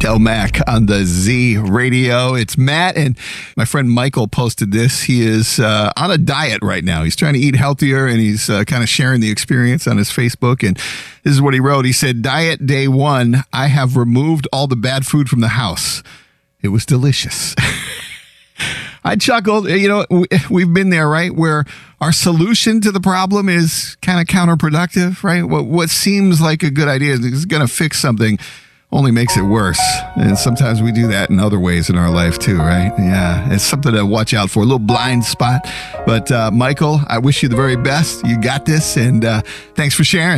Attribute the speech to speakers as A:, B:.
A: Kel Mac on the Z Radio. It's Matt, and my friend Michael posted this. He is on a diet right now. He's trying to eat healthier, and he's kind of sharing the experience on his Facebook. And this is what he wrote. He said, "Diet day 1, I have removed all the bad food from the house. It was delicious." I chuckled. You know, we've been there, right? Where our solution to the problem is kind of counterproductive, right? What seems like a good idea is going to fix something only makes it worse. And sometimes we do that in other ways in our life too, right? Yeah, it's something to watch out for, a little blind spot. But Michael, I wish you the very best. You got this, and thanks for sharing.